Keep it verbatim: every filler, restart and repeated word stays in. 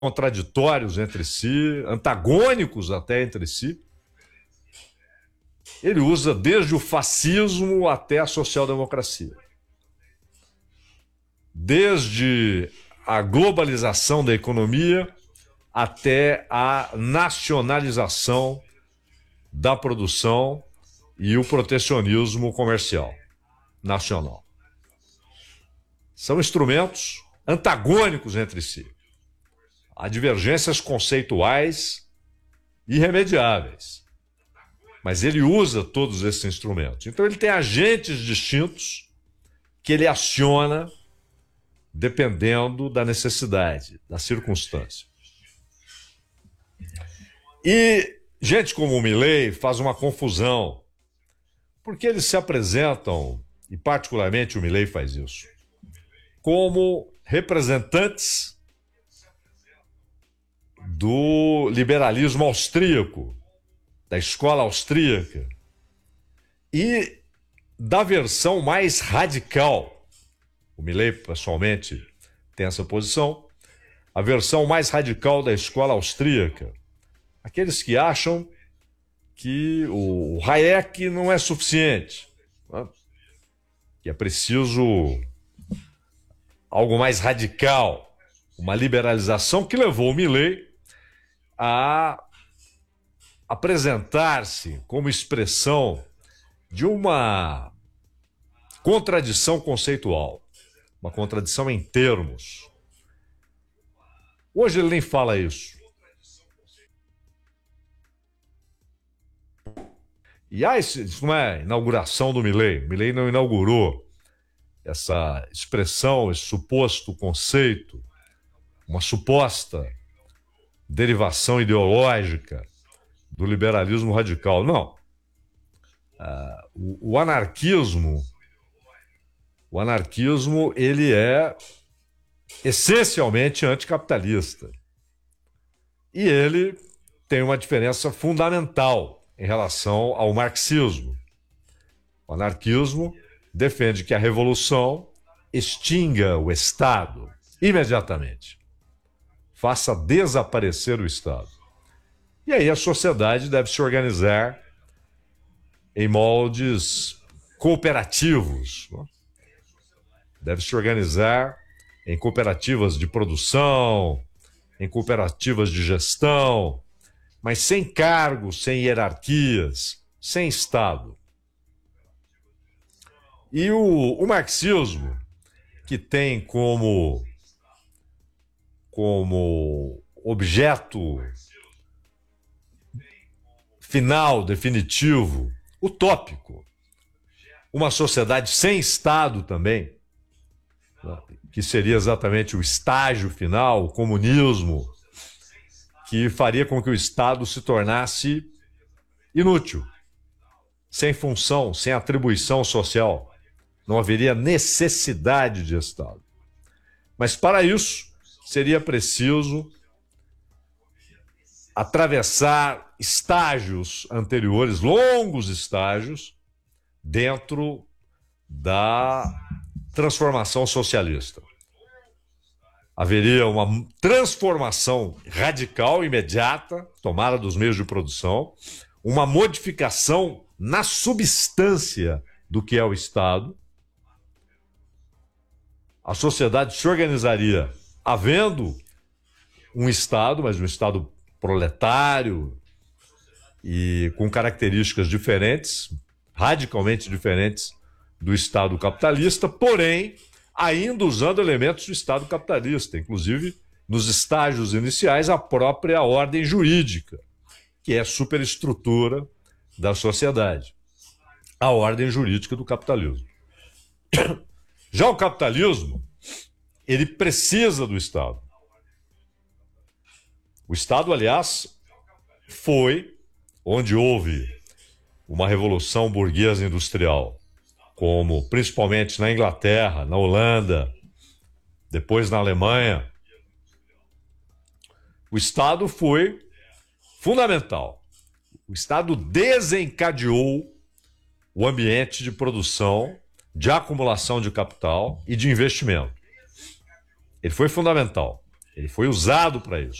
contraditórios entre si, antagônicos até entre si. Ele usa desde o fascismo até a social-democracia. Desde a globalização da economia até a nacionalização da produção e o protecionismo comercial nacional. São instrumentos antagônicos entre si. Há divergências conceituais irremediáveis. Mas ele usa todos esses instrumentos. Então ele tem agentes distintos que ele aciona dependendo da necessidade, da circunstância. E gente como o Milei faz uma confusão, porque eles se apresentam, e particularmente o Milei faz isso, como representantes do liberalismo austríaco, da escola austríaca, e da versão mais radical. O Milei, pessoalmente, tem essa posição. A versão mais radical da escola austríaca. Aqueles que acham que o Hayek não é suficiente, né? Que é preciso algo mais radical, uma liberalização que levou o Milei a apresentar-se como expressão de uma contradição conceitual, uma contradição em termos. Hoje ele nem fala isso. E ah, isso não é inauguração do Milei. O Milei não inaugurou essa expressão, esse suposto conceito, uma suposta derivação ideológica do liberalismo radical. Não. Ah, o, o anarquismo, o anarquismo, ele é essencialmente anticapitalista. E ele tem uma diferença fundamental em relação ao marxismo. O anarquismo defende que a revolução extinga o Estado imediatamente. Faça desaparecer o Estado. E aí a sociedade deve se organizar em moldes cooperativos. Né? Deve se organizar em cooperativas de produção, em cooperativas de gestão, mas sem cargos, sem hierarquias, sem Estado. E o, o marxismo, que tem como, como objeto final, definitivo, utópico, uma sociedade sem Estado também, que seria exatamente o estágio final, o comunismo, que faria com que o Estado se tornasse inútil, sem função, sem atribuição social. Não haveria necessidade de Estado. Mas para isso, seria preciso atravessar estágios anteriores, longos estágios, dentro da transformação socialista. Haveria uma transformação radical, imediata, tomada dos meios de produção, uma modificação na substância do que é o Estado. A sociedade se organizaria havendo um Estado, mas um Estado proletário e com características diferentes, radicalmente diferentes do Estado capitalista, porém, ainda usando elementos do Estado capitalista, inclusive nos estágios iniciais, a própria ordem jurídica, que é a superestrutura da sociedade, a ordem jurídica do capitalismo. Já o capitalismo, ele precisa do Estado. O Estado, aliás, foi onde houve uma revolução burguesa industrial, como principalmente na Inglaterra, na Holanda, depois na Alemanha. O Estado foi fundamental. O Estado desencadeou o ambiente de produção, de acumulação de capital e de investimento. Ele foi fundamental. Ele foi usado para isso.